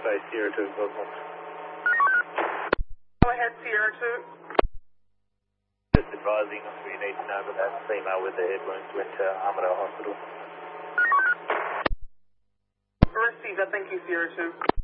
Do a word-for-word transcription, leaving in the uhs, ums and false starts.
Space Sierra two, Cosmos. Go ahead, Sierra two. Just advising we need to know that that female with the head wounds went to Armidale Hospital. Receiver, thank you, Sierra two.